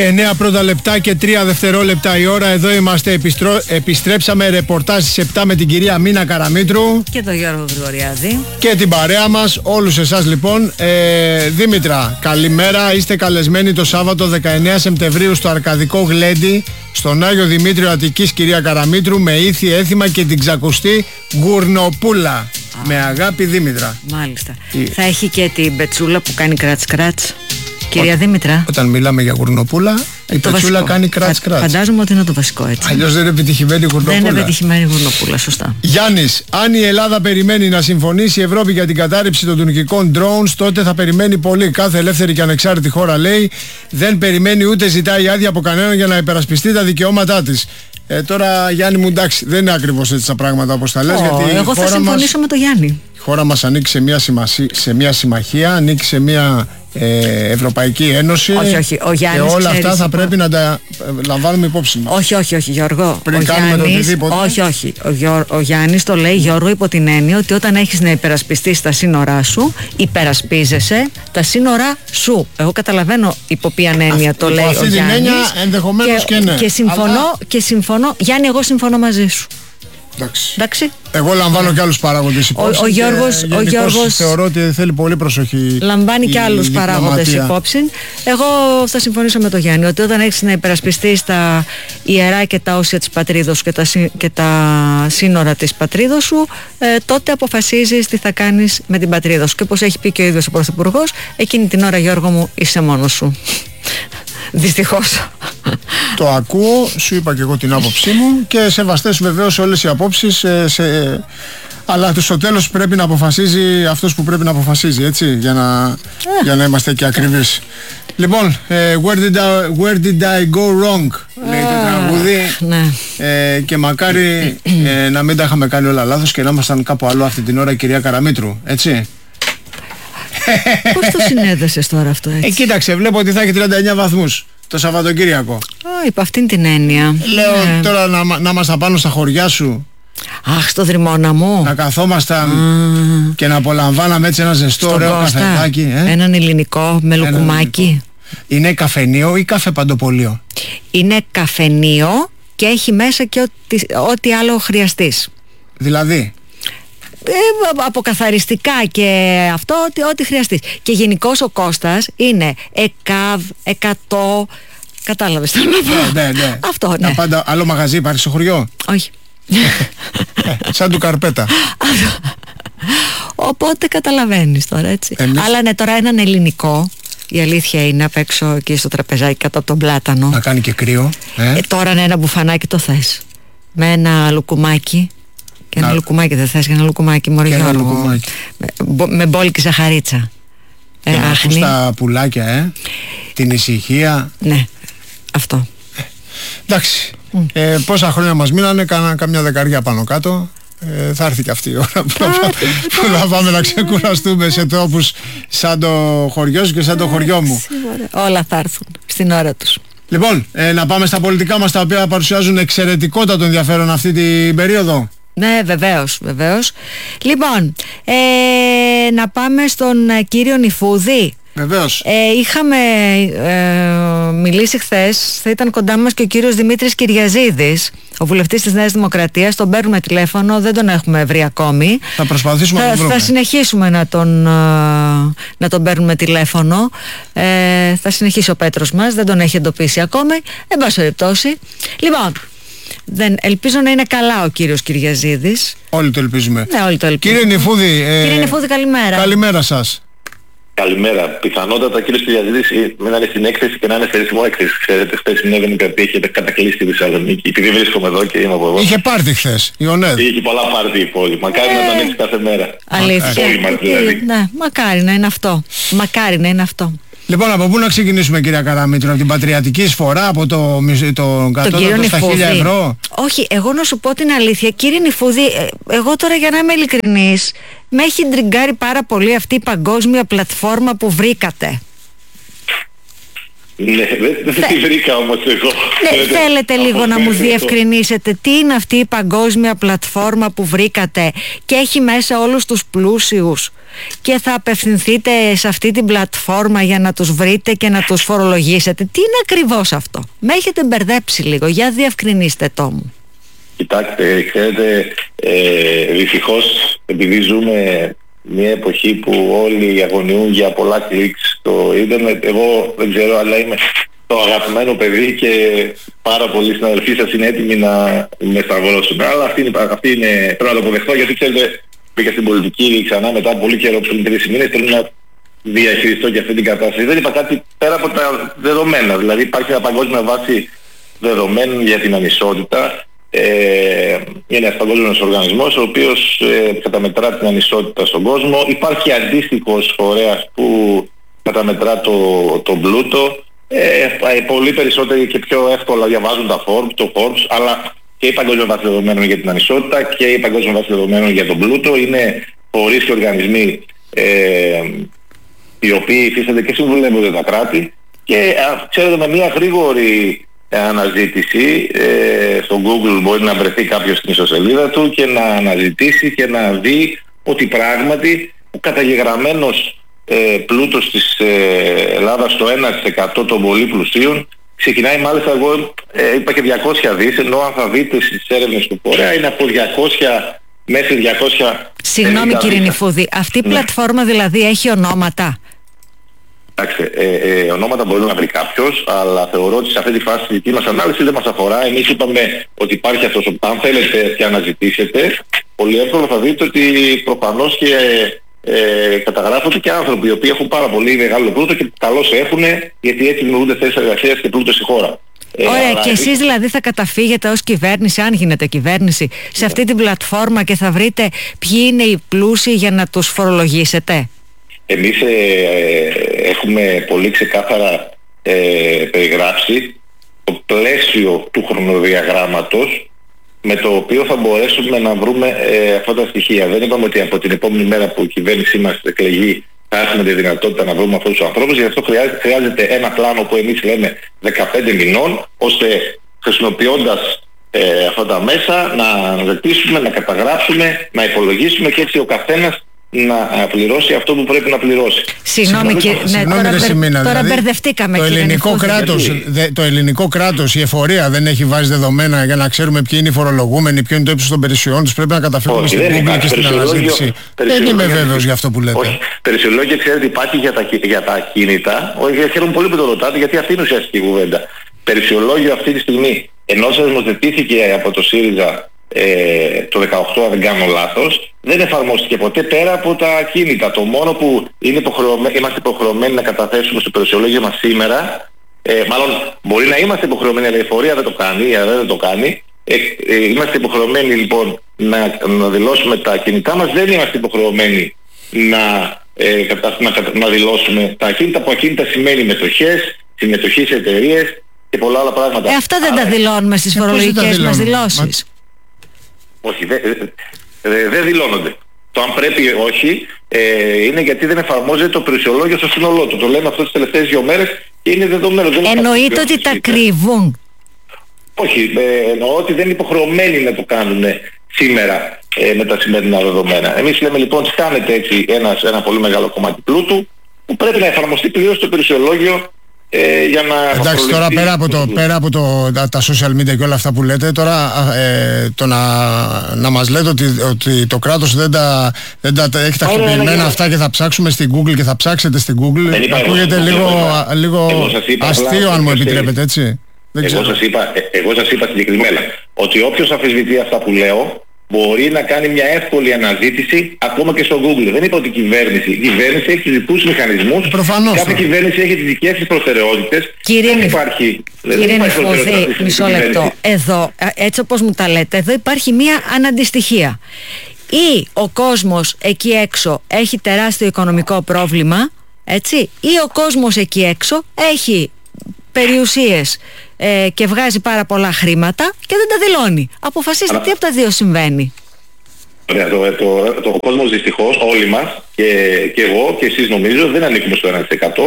9 πρώτα λεπτά και 3 δευτερόλεπτα η ώρα. Εδώ είμαστε, επιστρέψαμε ρεπορτάζ στις 7 με την κυρία Μίνα Καραμήτρου και τον Γιώργο Γρηγοριάδη και την παρέα μας, όλους εσάς λοιπόν. Δήμητρα, καλημέρα, είστε καλεσμένοι το Σάββατο 19 Σεπτεμβρίου στο Αρκαδικό Γλέντι, στον Άγιο Δημήτριο Αττικής, κυρία Καραμήτρου, με ήθη έθιμα και την ξακουστή Γουρνοπούλα. Με αγάπη, Δήμητρα. Μάλιστα. Θα έχει και την πετσούλα που κάνει κράτς-κράτς. Κυρία Δήμητρα. Όταν μιλάμε για γουρνοπούλα, η πετσούλα κάνει κράτς-κράτς. Φαντάζομαι ότι είναι το βασικό, έτσι. Αλλιώς δεν είναι επιτυχημένη γουρνοπούλα. Δεν είναι επιτυχημένη γουρνοπούλα, σωστά. Γιάννης, αν η Ελλάδα περιμένει να συμφωνήσει η Ευρώπη για την κατάρριψη των τουρκικών drones, τότε θα περιμένει πολύ. Κάθε ελεύθερη και ανεξάρτητη χώρα, λέει, δεν περιμένει ούτε ζητάει άδεια από κανέναν για να υπερασπιστεί τα δικαιώματά της. Τώρα, Γιάννη μου, εντάξει, δεν είναι ακριβώς έτσι τα πράγματα όπως τα λες. Γιατί εγώ θα συμφωνήσω με τον Γιάννη. Η χώρα μας ανήκει σε μια συμμαχία, ανήκει σε μια Ευρωπαϊκή Ένωση. Όχι, ο Γιάννης, και όλα αυτά θα πρέπει να τα λαμβάνουμε υπόψη μας. Όχι, Γιώργο. Πριν κάνουμε το οτιδήποτε. Όχι. Ο Γιάννης το λέει, Γιώργο, υπό την έννοια ότι όταν έχεις να υπερασπιστείς τα σύνορά σου, υπερασπίζεσαι τα σύνορα σου. Εγώ καταλαβαίνω υπό ποια έννοια το λέει ο Γιάννης. Αυτή την έννοια ενδεχομένως και ναι. Και συμφωνώ, Γιάννη, εγώ συμφωνώ μαζί σου. Εντάξει. Εγώ λαμβάνω και άλλους παράγοντες υπόψη. Ο Γιώργος θεωρώ ότι θέλει πολύ προσοχή. Λαμβάνει και άλλους παράγοντες υπόψη. Εγώ θα συμφωνήσω με τον Γιάννη ότι όταν έχεις να υπερασπιστείς τα ιερά και τα όσια της πατρίδος σου και τα σύνορα της πατρίδος σου, τότε αποφασίζεις τι θα κάνεις με την πατρίδα σου. Και όπως έχει πει και ο ίδιος ο Πρωθυπουργός, εκείνη την ώρα, Γιώργο μου, είσαι μόνος σου. Δυστυχώς. Το ακούω, σου είπα και εγώ την άποψή μου και σεβαστές βεβαίως όλες οι απόψεις, αλλά στο τέλος πρέπει να αποφασίζει αυτός που πρέπει να αποφασίζει, έτσι, για να είμαστε και ακριβείς. Λοιπόν, where did I go wrong, λέει το τραγούδι, και μακάρι να μην τα είχαμε κάνει όλα λάθος και να ήμασταν κάπου αλλού αυτή την ώρα, κυρία Καραμήτρου, έτσι. Πώς το συνέδεσες τώρα αυτό, έτσι? Κοίταξε, βλέπω ότι θα έχει 39 βαθμούς το Σαββατοκύριακο. Υπ' αυτήν την έννοια. Λέω τώρα να είμαστε πάνω στα χωριά σου. Αχ, στο Δρυμώνα μου. Να καθόμασταν και να απολαμβάναμε έτσι ένα ζεστό ωραίο καφεδάκι. Έναν ελληνικό με λουκουμάκι. Είναι καφενείο ή καφέ παντοπολείο? Είναι καφενείο και έχει μέσα και ό,τι άλλο χρειαστείς. Δηλαδή? Αποκαθαριστικά και αυτό, ό,τι χρειαστείς. Και γενικώς ο Κώστας είναι ΕΚΑΒ, 100. Κατάλαβες το λόγο? Ναι. Αυτό, ναι. Πάντα, άλλο μαγαζί υπάρχει στο χωριό? Όχι. Σαν του Καρπέτα. Οπότε καταλαβαίνεις τώρα, έτσι. Αλλά ναι, τώρα έναν ελληνικό, η αλήθεια είναι, απ' έξω εκεί στο τραπεζάκι κάτω από τον πλάτανο. Να κάνει και κρύο. Τώρα ναι, ένα μπουφανάκι το θες. Με ένα λουκουμάκι. Και ένα λουκουμάκι δεν θες? Και ένα λουκουμάκι, μωρέ Γιώργο. Με μπόλικη ζαχαρίτσα. Και να ακούς τα πουλάκια, την ησυχία. Ναι, αυτό. Εντάξει. Πόσα χρόνια μας μείνανε, καμιά δεκαριά πάνω κάτω. Θα έρθει και αυτή η ώρα που θα πάμε να ξεκουραστούμε σε τόπους σαν το χωριό σου και σαν το χωριό μου. Όλα θα έρθουν στην ώρα τους. Λοιπόν, να πάμε στα πολιτικά μας, τα οποία παρουσιάζουν εξαιρετικότατο ενδιαφέρον αυτή την περίοδο. Ναι, βεβαίως. Λοιπόν, να πάμε στον κύριο Νηφούδη. Βεβαίως. Είχαμε μιλήσει χθες, θα ήταν κοντά μας και ο κύριος Δημήτρης Κυριαζίδης, ο βουλευτής της Νέας Δημοκρατίας. Τον παίρνουμε τηλέφωνο, δεν τον έχουμε βρει ακόμη. Θα προσπαθήσουμε να τον βρούμε. Θα συνεχίσουμε να τον παίρνουμε τηλέφωνο. Θα συνεχίσει ο Πέτρος μας, δεν τον έχει εντοπίσει ακόμη. Εν πάση περιπτώσει. Λοιπόν, ελπίζω να είναι καλά ο κύριος Κυριαζίδης. Όλοι το ελπίζουμε. Ναι, όλοι το ελπίζουμε. Κύριε Νηφούδη, καλημέρα. Καλημέρα σας. Καλημέρα. Πιθανότατα κύριος Κυριαζίδης να είναι στην έκθεση και να είναι σε ρυθμό έκθεση. Ξέρετε, χθες η Νέα Δημοκρατία είχε κατακλείσει τη Θεσσαλονίκη. Επειδή βρίσκομαι εδώ και είμαι από εδώ. Είχε πάρτι χθες η ΟΝΕΔ. Είχε πολλά πάρτι η πόλη. Μακάρι να ήταν έτσι κάθε μέρα. Αλήθεια. Δηλαδή. Ναι, μακάρι να είναι αυτό. Λοιπόν, από πού να ξεκινήσουμε, κυρία Καραμήτρου? Από την πατριατική εισφορά, από το κατώτατο στα 1.000 ευρώ? Όχι, εγώ να σου πω την αλήθεια, κύριε Νηφούδη, εγώ τώρα, για να είμαι ειλικρινής, με έχει ντριγκάρει πάρα πολύ αυτή η παγκόσμια πλατφόρμα που βρήκατε. Ναι, δεν τη βρήκα όμως εγώ. Ναι, θέλετε λίγο να μου διευκρινίσετε τι είναι αυτή η παγκόσμια πλατφόρμα που βρήκατε και έχει μέσα όλους τους πλούσιους και θα απευθυνθείτε σε αυτή την πλατφόρμα για να τους βρείτε και να τους φορολογήσετε? Τι είναι ακριβώς αυτό? Με έχετε μπερδέψει λίγο, για διευκρινίστε το μου. Κοιτάξτε, ξέρετε, δυστυχώς επειδή ζούμε μια εποχή που όλοι αγωνιούν για πολλά κλικς στο ίντερνετ, εγώ δεν ξέρω, αλλά είμαι το αγαπημένο παιδί και πάρα πολλοί συναδελφοί σας είναι έτοιμοι να με σταυρώσουν. Αλλά αυτή είναι, πρέπει να το αποδεχτώ, γιατί ξέρετε, πήγα στην πολιτική ξανά μετά από πολύ καιρό, πριν 3 μήνες, θέλω να διαχειριστώ και αυτή την κατάσταση. Δεν είπα κάτι πέρα από τα δεδομένα, δηλαδή υπάρχει μια παγκόσμια βάση δεδομένων για την ανισότητα. Είναι ένας παγκόσμιος οργανισμός ο οποίος καταμετρά την ανισότητα στον κόσμο. Υπάρχει αντίστοιχος φορέας που καταμετρά τον πλούτο. Πολύ περισσότεροι και πιο εύκολα διαβάζουν το Forbes, αλλά και η παγκόσμια βάση δεδομένων για την ανισότητα και η παγκόσμια βάση δεδομένων για τον πλούτο είναι φορείς και οργανισμοί οι οποίοι υφίστανται και συμβουλεύονται τα κράτη, και ξέρετε, με μια γρήγορη αναζήτηση στο Google μπορεί να βρεθεί κάποιος στην ιστοσελίδα του και να αναζητήσει και να δει ότι πράγματι ο καταγεγραμμένος πλούτος της Ελλάδας στο 1% των πολύ πλουσίων ξεκινάει, μάλιστα εγώ είπα και 200 δις, ενώ αν θα δείτε στις έρευνες του φορέα είναι από 200 μέχρι 200. Συγγνώμη κύριε Νηφούδη, αυτή η πλατφόρμα δηλαδή έχει ονόματα? Κοιτάξτε, ονόματα μπορεί να βρει κάποιος, αλλά θεωρώ ότι σε αυτή τη φάση τη δική μας ανάλυση δεν μας αφορά. Εμείς είπαμε ότι υπάρχει αυτός, αν θέλετε και αναζητήσετε, πολύ εύκολα θα δείτε ότι προφανώς και καταγράφονται και άνθρωποι οι οποίοι έχουν πάρα πολύ μεγάλο πλούτο και καλώς έχουν, γιατί έτσι δημιουργούνται θέσεις εργασίας και πλούτο στη χώρα. Ωραία, και εσείς δηλαδή θα καταφύγετε ως κυβέρνηση, αν γίνετε κυβέρνηση, σε αυτή την πλατφόρμα και θα βρείτε ποιοι είναι οι πλούσιοι για να τους φορολογήσετε? Εμείς έχουμε πολύ ξεκάθαρα περιγράψει το πλαίσιο του χρονοδιαγράμματος με το οποίο θα μπορέσουμε να βρούμε αυτά τα στοιχεία. Δεν είπαμε ότι από την επόμενη μέρα που η κυβέρνησή μας εκλεγεί θα έχουμε τη δυνατότητα να βρούμε αυτούς τους ανθρώπους, γι' αυτό χρειάζεται ένα πλάνο που εμείς λέμε 15 μηνών, ώστε χρησιμοποιώντας αυτά τα μέσα να αναζητήσουμε, να καταγράψουμε, να υπολογίσουμε και έτσι ο καθένας να πληρώσει αυτό που πρέπει να πληρώσει. Συγγνώμη κύριε, τώρα μπερδευτήκαμε. Το ελληνικό κράτος, η εφορία δεν έχει βάζει δεδομένα για να ξέρουμε ποιοι είναι οι φορολογούμενοι, ποιο είναι το ύψος των περιουσιών τους? Πρέπει να καταφύγουμε στην Google και στην αναζήτηση. Δεν είμαι βέβαιος για αυτό που λέτε. Όχι. Περιουσιολόγιο, ξέρετε, υπάρχει για τα ακίνητα. Χαίρομαι πολύ που το ρωτάτε, γιατί αυτή είναι ουσιαστική κουβέντα. Περιουσιολόγιο αυτή τη στιγμή, ενώ σας δημοσιοποιήθηκε από το ΣΥΡΙΖΑ το 18, αν δεν κάνω λάθος, δεν εφαρμόστηκε ποτέ πέρα από τα ακίνητα. Το μόνο που είμαστε υποχρεωμένοι να καταθέσουμε στο περιουσιολόγιο μας σήμερα, μάλλον μπορεί να είμαστε υποχρεωμένοι, αλλά η εφορία δεν το κάνει, η ΑΡΕ δεν το κάνει. Είμαστε υποχρεωμένοι λοιπόν να δηλώσουμε τα ακίνητά μας, δεν είμαστε υποχρεωμένοι να δηλώσουμε τα ακίνητα, που ακίνητα σημαίνει μετοχές, συμμετοχή σε εταιρείες και πολλά άλλα πράγματα. Αυτά δεν τα δηλώνουμε στις φορολογικές μας δηλώσεις? Όχι, δεν δηλώνονται. Το αν πρέπει ή όχι είναι γιατί δεν εφαρμόζεται το περιουσιολόγιο στο σύνολό του. Το λέμε αυτό τις τελευταίες 2 μέρες και είναι δεδομένο. Εννοείται ότι τα κρύβουν? Όχι, εννοώ ότι δεν είναι υποχρεωμένοι να το κάνουν σήμερα με τα σημερινά δεδομένα. Εμείς λέμε λοιπόν ότι κάνετε έτσι ένα πολύ μεγάλο κομμάτι πλούτου που πρέπει να εφαρμοστεί πλήρως στο περιουσιολόγιο. Για να εντάξει, τώρα πέρα από τα social media και όλα αυτά που λέτε, τώρα το να μας λέτε ότι το κράτος δεν τα έχει τακτοποιημένα αυτά και θα ψάξουμε στην Google και θα ψάξετε στην Google, ακούγεται λίγο αστείο, αν μου επιτρέπετε, έτσι. Εγώ σας είπα συγκεκριμένα ότι όποιος αμφισβητεί αυτά που λέω μπορεί να κάνει μια εύκολη αναζήτηση ακόμα και στο Google. Δεν είπα ότι η κυβέρνηση έχει τους δικούς μηχανισμούς. Προφανώς. Κάθε κυβέρνηση έχει τις δικές της προτεραιότητες. Κύριε Νηφούδη, μισό λεπτό. Εδώ, έτσι όπως μου τα λέτε, εδώ υπάρχει μια αναντιστοιχία. Ή ο κόσμος εκεί έξω έχει τεράστιο οικονομικό πρόβλημα, έτσι, ή ο κόσμος εκεί έξω έχει περιουσίες και βγάζει πάρα πολλά χρήματα και δεν τα δηλώνει. Αποφασίστε τι από τα δύο συμβαίνει. Ωραία, το κόσμος δυστυχώς, όλοι μας και εγώ και εσείς νομίζω δεν ανήκουμε στο 1%.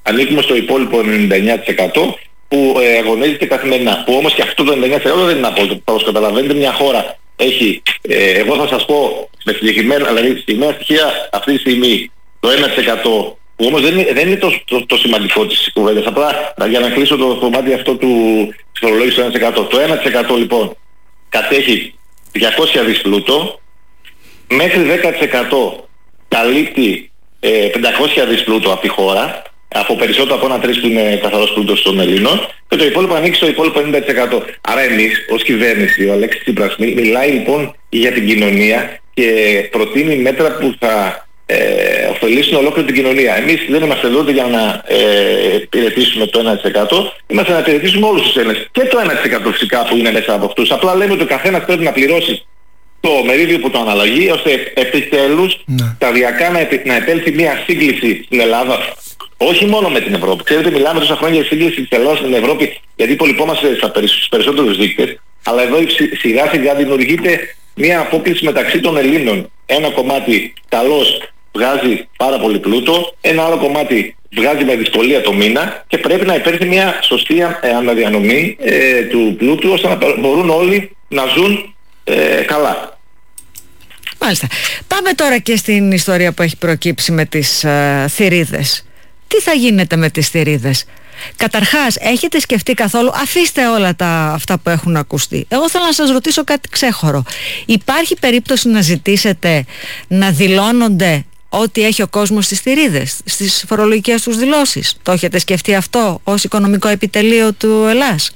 ανήκουμε στο υπόλοιπο 99% που αγωνίζεται καθημερινά. Που όμως και αυτό το 99% δεν είναι απόλυτο. Όπως καταλαβαίνετε, μια χώρα έχει, εγώ θα σας πω με συγκεκριμένα, δηλαδή συγκεκριμένα στοιχεία αυτή τη στιγμή, το 1%, που όμως δεν είναι το σημαντικό της κουβέντας. Απλά για να κλείσω το κομμάτι αυτό της φορολόγησης του 1%. Το 1% λοιπόν κατέχει 200 δις πλούτο, μέχρι 10% καλύπτει 500 δις πλούτο από τη χώρα, από περισσότερο από 1/3 που είναι καθαρός πλούτος των Ελλήνων, και το υπόλοιπο ανοίξει στο υπόλοιπο 90%. Άρα εμείς ως κυβέρνηση, ο Αλέξης Τσίπρας μιλάει λοιπόν για την κοινωνία και προτείνει μέτρα που θα ωφελήσουν ολόκληρη την κοινωνία. Εμείς δεν είμαστε εδώ για να υπηρετήσουμε το 1%, είμαστε να υπηρετήσουμε όλους τους Έλληνες. Και το 1% φυσικά που είναι μέσα από αυτούς. Απλά λέμε ότι ο καθένας πρέπει να πληρώσει το μερίδιο που το αναλογεί, ώστε επιτέλους σταδιακά να επέλθει μια σύγκληση στην Ελλάδα. Όχι μόνο με την Ευρώπη. Ξέρετε, μιλάμε τόσα χρόνια για σύγκληση της Ελλάδας στην Ευρώπη, γιατί υπολοιπόμαστε στους περισσότερους δείκτες, αλλά εδώ σιγά σιγά δημιουργείται μια απόκληση μεταξύ των Ελλήνων. Ένα κομμάτι καλώς βγάζει πάρα πολύ πλούτο, ένα άλλο κομμάτι βγάζει με δυσκολία το μήνα και πρέπει να υπέρθει μια σωστή αναδιανομή του πλούτου, ώστε να μπορούν όλοι να ζουν καλά. Μάλιστα. Πάμε τώρα και στην ιστορία που έχει προκύψει με τις θηρίδες. Τι θα γίνεται με τις θηρίδες? Καταρχάς, έχετε σκεφτεί καθόλου, αφήστε όλα αυτά που έχουν ακουστεί, εγώ θέλω να σας ρωτήσω κάτι ξέχωρο. Υπάρχει περίπτωση να ζητήσετε να δηλώνονται ό,τι έχει ο κόσμος στις θηρίδες, στις φορολογικές τους δηλώσεις? Το έχετε σκεφτεί αυτό ως οικονομικό επιτελείο του Ελλάς?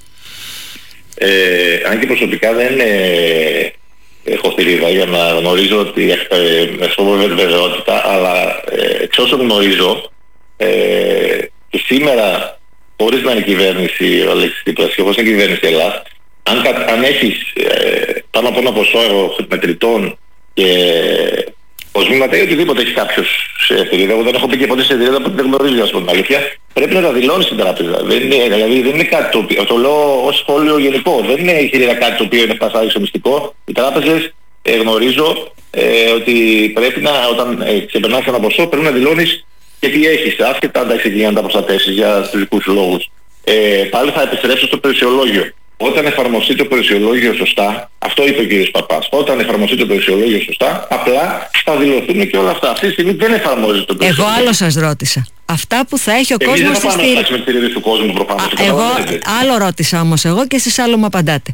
Αν και προσωπικά δεν έχω θηρίδα για να γνωρίζω ότι με σοβαρή βεβαιότητα, αλλά εξ όσων γνωρίζω και σήμερα, χωρίς να είναι κυβέρνηση ο Αλέξης Τσίπρας και χωρίς να είναι κυβέρνηση Ελλάς, αν έχεις πάνω από ένα ποσό μετρητών και οσμήματα ή οτιδήποτε έχει κάποιος σε θηρίδα, εγώ δεν έχω πει και ποτέ σε θηρίδα που δεν γνωρίζω, ας πω την αλήθεια, πρέπει να τα δηλώνει στην τράπεζα. Δηλαδή δεν είναι κάτι το οποίο, το λέω ως σχόλιο γενικό, δεν είναι η θηρίδα κάτι το οποίο είναι φτασάδικο μυστικό. Οι τράπεζες γνωρίζω ότι πρέπει να, όταν ξεπερνάς ένα ποσό, πρέπει να δηλώνεις και τι έχεις, άσχετα αν τα έχεις για να τα προστατεύσεις για τους δικούς σου λόγους. Πάλι θα επιστρέψω στο περιουσιολόγιο. Όταν εφαρμοστεί το περιουσιολόγιο σωστά, αυτό είπε ο κ. Παπάς, όταν εφαρμοστεί το περιουσιολόγιο σωστά, απλά θα δηλωθούν και όλα αυτά. Αυτή τη στιγμή δεν εφαρμόζεται το περιουσιολόγιο. Εγώ άλλο σας ρώτησα. Αυτά που θα έχει ο κόσμος στη στήριξη. Με τη θηρίδα του κόσμου προφανώς. Εγώ άλλο ρώτησα όμως εγώ και εσείς άλλο μου απαντάτε.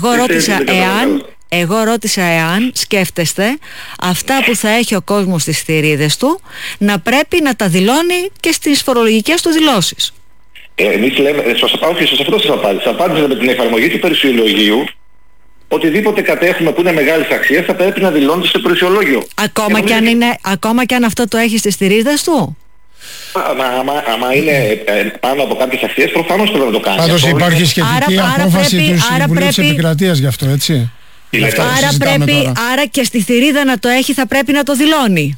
Εγώ ρώτησα εάν σκέφτεστε αυτά που θα έχει ο κόσμος στις θηρίδες του να πρέπει να τα δηλώνει και στις φορολογικές του δηλώσεις. Εμείς λέμε, σας απάντησα σε αυτό σας απάντησα. Απάντησα με την εφαρμογή του περιουσιολογίου, οτιδήποτε κατέχουμε που είναι μεγάλης αξίας θα πρέπει να δηλώνεται στο περιουσιολόγιο. Ακόμα και αν αυτό το έχει στις θηρίδες του. Άμα είναι πάνω από κάποιες αξίες, προφανώς πρέπει να το κάνει. Πάντως υπάρχει σχετική απόφαση του Συμβουλίου της Επικρατείας γι' αυτό, έτσι. Άρα και στη θηρίδα να το έχει θα πρέπει να το δηλώνει.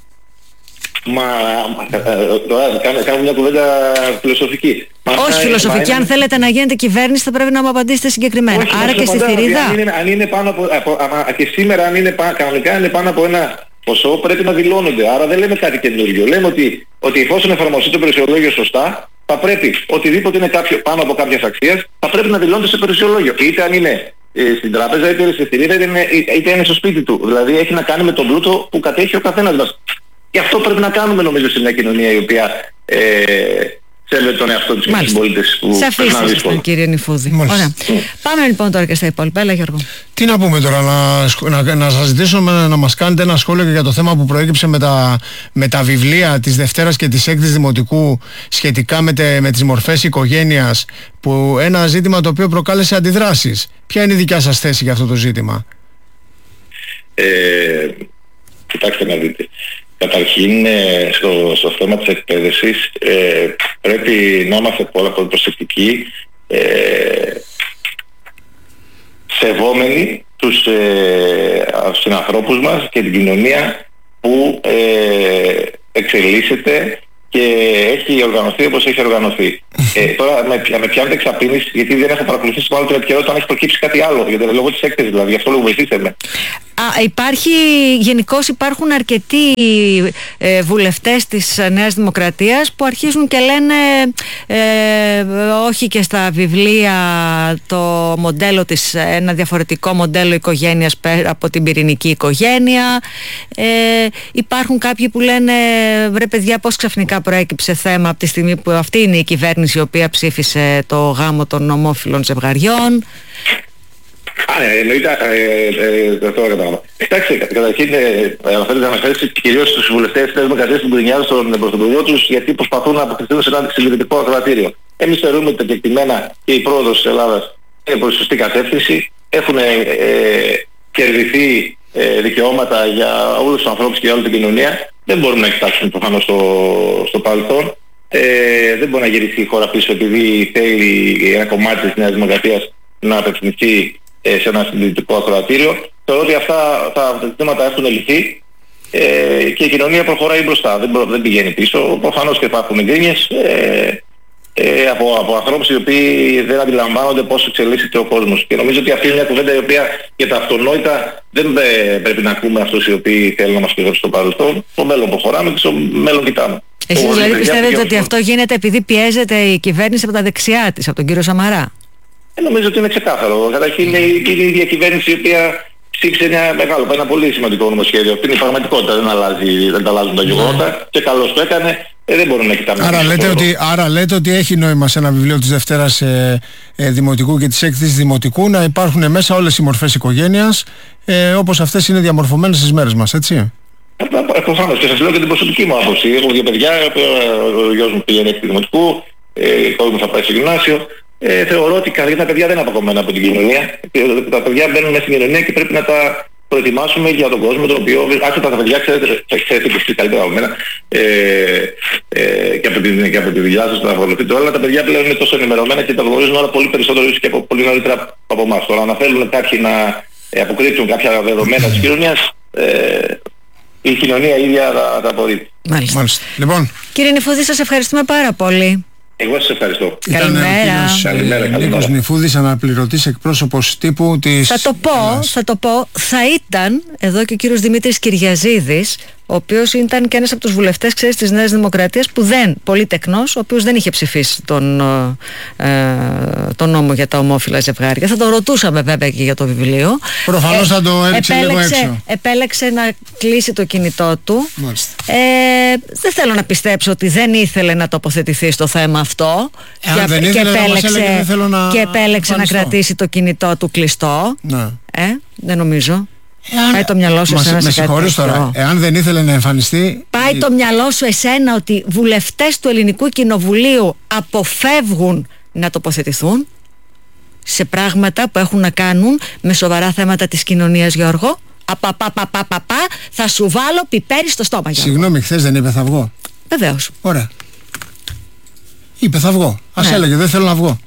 Τώρα κάνουμε μια κουβέντα φιλοσοφική. Όχι φιλοσοφική, αν θέλετε να γίνετε κυβέρνηση θα πρέπει να μου απαντήσετε συγκεκριμένα. Όχι, άρα και στη θηρίδα. Αν είναι πάνω από, και σήμερα κανονικά είναι πάνω από ένα ποσό πρέπει να δηλώνονται. Άρα δεν λέμε κάτι καινούργιο. Λέμε ότι εφόσον εφαρμοστεί το περιουσιολόγιο σωστά, θα πρέπει οτιδήποτε είναι πάνω από κάποιες αξίες θα πρέπει να δηλώνεται σε περιουσιολόγιο. Είτε αν είναι στην τράπεζα, είτε στη θηρίδα, είτε είναι στο σπίτι του. Δηλαδή έχει να κάνει με τον πλούτο που κατέχει ο καθένας μας. Και αυτό πρέπει να κάνουμε νομίζω σε μια κοινωνία η οποία σέβεται τον εαυτό της και τους συμπολίτες που περνάνε δύσκολα. Κύριε Νηφούδη. Ωραία. Πάμε λοιπόν τώρα και στα υπόλοιπα. Έλα Γιώργο. Τι να πούμε τώρα, να σας ζητήσω να μας κάνετε ένα σχόλιο για το θέμα που προέκυψε με τα βιβλία της Δευτέρας και της Έκτης Δημοτικού σχετικά με τις μορφές οικογένειας, που ένα ζήτημα το οποίο προκάλεσε αντιδράσεις. Ποια είναι η δικιά σας θέση για αυτό το ζήτημα? Κοιτάξτε να δείτε. Καταρχήν στο θέμα της εκπαίδευσης πρέπει να είμαστε πολλά πολύ προσεκτικοί, σεβόμενοι τους συνανθρώπους μας και την κοινωνία που εξελίσσεται και έχει οργανωθεί όπως έχει οργανωθεί. Τώρα με πιάνετε εξαπίνηση, γιατί δεν έχω παρακολουθήσει μάλλον τον επικαιρό όταν έχει προκύψει κάτι άλλο, γιατί λόγω της έκθεσης δηλαδή, γι' αυτό λόγω βοηθήστε με. Γενικώς υπάρχουν αρκετοί βουλευτές της Νέας Δημοκρατίας που αρχίζουν και λένε όχι και στα βιβλία το μοντέλο της, ένα διαφορετικό μοντέλο οικογένειας από την πυρηνική οικογένεια. Υπάρχουν κάποιοι που λένε βρε παιδιά, πώς ξαφνικά προέκυψε θέμα από τη στιγμή που αυτή είναι η κυβέρνηση η οποία ψήφισε το γάμο των ομόφυλων ζευγαριών. Εννοείται, αυτό κατάλαβα. Κοιτάξτε, καταρχήν αναφέρεται κυρίως στους βουλευτές της Νέας Δημοκρατίας που γκρινιάζουν στον πρωθυπουργό τους γιατί προσπαθούν να αποκτηθούν σε ένα συντηρητικό ακροατήριο. Εμείς θεωρούμε ότι τα κεκτημένα και η πρόοδος της Ελλάδας είναι προς σωστή κατεύθυνση. Έχουν κερδιθεί δικαιώματα για όλους τους ανθρώπους και για όλη την κοινωνία. Δεν μπορούμε να κοιτάξουμε προφανώς στο παρελθόν. Δεν μπορεί να γυρίσει η χώρα πίσω επειδή θέλει ένα κομμάτι της Νέας Δημοκρατίας να απευθυνθεί σε ένα συντηρητικό ακροατήριο. Θεωρώ ότι αυτά τα ζητήματα έχουν λυθεί και η κοινωνία προχωράει μπροστά. Δεν πηγαίνει πίσω. Προφανώς και υπάρχουν γκρίνιες από ανθρώπους οι οποίοι δεν αντιλαμβάνονται πώς εξελίσσεται ο κόσμος. Και νομίζω ότι αυτή είναι μια κουβέντα η οποία για τα αυτονόητα δεν πρέπει να ακούμε αυτούς οι οποίοι θέλουν να μας πηγαίνουν στο παρελθόν. Το μέλλον προχωράμε και στο μέλλον κοιτάμε. Εσείς δηλαδή πιστεύετε ότι αυτό γίνεται επειδή πιέζεται η κυβέρνηση από τα δεξιά της, από τον κύριο Σαμαρά? Νομίζω ότι είναι ξεκάθαρο. Καταρχήν είναι η ίδια κυβέρνηση η οποία ψήφισε ένα πολύ σημαντικό νομοσχέδιο. Αυτή είναι η πραγματικότητα. Δεν αλλάζουν τα γεγονότα και καλώς το έκανε. Δεν μπορούμε να κοιτάμε. Άρα λέτε ότι έχει νόημα σε ένα βιβλίο της Δευτέρας Δημοτικού και της Έκθεσης Δημοτικού να υπάρχουν μέσα όλες οι μορφές οικογένειας όπως αυτές είναι διαμορφωμένες στις μέρες μας, έτσι? Προφανώς, και σας λέω και την προσωπική μου άποψη. Έχω δύο παιδιά, ο γιος μου πηγαίνει έκτη δημοτικού, ο κόρη μου θα πάει στο γυμνάσιο. Θεωρώ ότι τα παιδιά δεν είναι αποκομμένα από την κοινωνία. Τα παιδιά μπαίνουν μέσα στην κοινωνία και πρέπει να τα προετοιμάσουμε για τον κόσμο, τον οποίο άσχετα τα παιδιά ξέρετε και εσείς καλύτερα από μένα και από τη δουλειά σας να ακολουθείτε όλα. Τα παιδιά πλέον είναι τόσο ενημερωμένα και τα γνωρίζουν όλα πολύ περισσότερο και πολύ νωρίτερα από εμάς. Τώρα να θέλουν κάποιοι να αποκρύψουν κάποια δεδομένα της κοινωνίας, η κοινωνία ίδια τα απορρίπτει. Μάλιστα. Λοιπόν. Κύριε Νηφούδη, σας ευχαριστούμε πάρα πολύ. Εγώ σας ευχαριστώ. Καλημέρα. Νίκος Νηφούδης, αναπληρωτής εκπρόσωπος τύπου της... Θα το πω, θα ήταν εδώ και ο κύριος Δημήτρης Κυριαζίδης, ο οποίος ήταν και ένας από τους βουλευτές, ξέρεις, της Νέας Δημοκρατίας, που πολύ τεκνός, ο οποίος δεν είχε ψηφίσει τον νόμο για τα ομόφυλα ζευγάρια. Θα το ρωτούσαμε βέβαια και για το βιβλίο. Προφανώς θα το έριξε λίγο έξω. Επέλεξε να κλείσει το κινητό του. Δεν θέλω να πιστέψω ότι δεν ήθελε να τοποθετηθεί στο θέμα αυτό και επέλεξε να κρατήσει το κινητό του κλειστό. Δεν νομίζω. Πάει το μυαλό σου εσένα. Με συγχωρείς τώρα, εάν δεν ήθελε να εμφανιστεί. Πάει το μυαλό σου εσένα ότι βουλευτές του Ελληνικού Κοινοβουλίου αποφεύγουν να τοποθετηθούν σε πράγματα που έχουν να κάνουν με σοβαρά θέματα της κοινωνίας, Γιώργο? Θα σου βάλω πιπέρι στο στόμα, Γιώργο. Συγγνώμη, χθες δεν είπε θα βγω? Βεβαίως. Ωραία. Είπε θα βγω. Ας έλεγε δεν θέλω να βγω.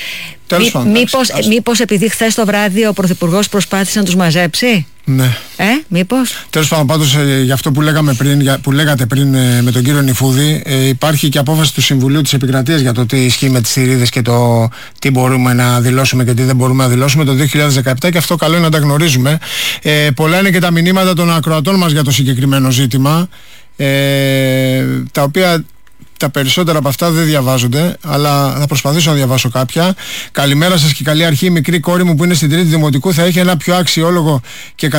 Μήπως επειδή χθες το βράδυ ο Πρωθυπουργός προσπάθησε να τους μαζέψει? Ναι. Μήπως? Τέλος πάντων, πάντως για αυτό που λέγατε πριν με τον κύριο Νηφούδη, υπάρχει και απόφαση του Συμβουλίου της Επικρατείας για το τι ισχύει με τις θηρίδες και το τι μπορούμε να δηλώσουμε και τι δεν μπορούμε να δηλώσουμε το 2017, και αυτό καλό είναι να τα γνωρίζουμε. Πολλά είναι και τα μηνύματα των ακροατών μας για το συγκεκριμένο ζήτημα, τα οποία τα περισσότερα από αυτά δεν διαβάζονται, αλλά θα προσπαθήσω να διαβάσω κάποια. Καλημέρα σας και καλή αρχή. Η μικρή κόρη μου που είναι στην τρίτη δημοτικού θα είχε ένα πιο αξιόλογο και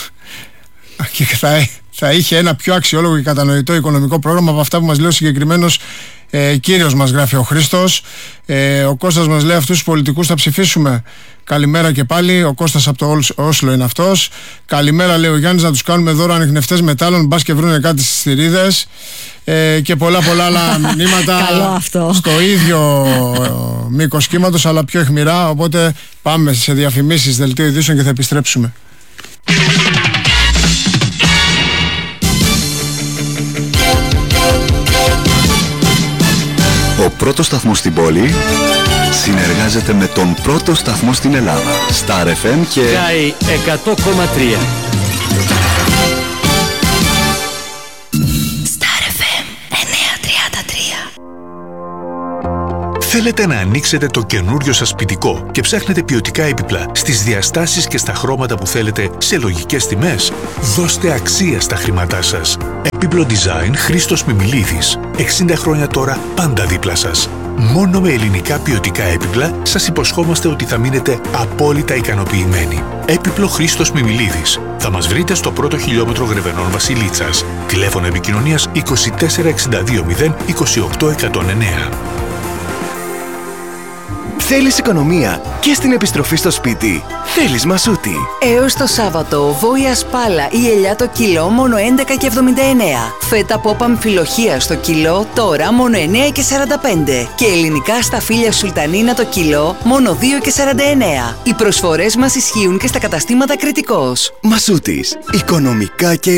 θα είχε ένα πιο αξιόλογο και κατανοητό οικονομικό πρόγραμμα από αυτά που μας λέει ο συγκεκριμένος κύριος μας, γράφει ο Χρήστος. Ο Κώστας μας λέει αυτούς τους πολιτικούς θα ψηφίσουμε. Καλημέρα και πάλι. Ο Κώστας από το Όσλο είναι αυτός. Καλημέρα, λέει ο Γιάννης, να τους κάνουμε δώρο ανιχνευτές μετάλλων, μπας και βρούνε κάτι στις θηρίδες. Και πολλά άλλα μηνύματα στο ίδιο μήκος κύματος, αλλά πιο αιχμηρά. Οπότε πάμε σε διαφημίσεις, δελτίο ειδήσεων και θα επιστρέψουμε. Ο πρώτος σταθμός στην πόλη συνεργάζεται με τον πρώτο σταθμό στην Ελλάδα, Star FM και Sky 100,3. Θέλετε να ανοίξετε το καινούριο σας σπιτικό και ψάχνετε ποιοτικά έπιπλα στις διαστάσεις και στα χρώματα που θέλετε σε λογικές τιμές? Δώστε αξία στα χρήματά σας. Έπιπλο Design Χρήστος Μιμιλίδης. 60 χρόνια τώρα πάντα δίπλα σας. Μόνο με ελληνικά ποιοτικά έπιπλα σας υποσχόμαστε ότι θα μείνετε απόλυτα ικανοποιημένοι. Έπιπλο Χρήστος Μιμιλίδης. Θα μας βρείτε στο πρώτο χιλιόμετρο Γρεβενών Βασιλίτσας. Τηλέφωνο επικοινωνίας 2462 0 28 109. Θέλεις οικονομία και στην επιστροφή στο σπίτι? Θέλεις Μασούτη. Έως το Σάββατο, βόηα σπάλα ή ελιά το κιλό μόνο 11,79. Φέτα πόπα αμφιλοχία στο κιλό τώρα μόνο 9,45. Και ελληνικά σταφύλια σουλτανίνα το κιλό μόνο 2,49. Οι προσφορές μας ισχύουν και στα καταστήματα Κρητικός. Μασούτης. Οικονομικά και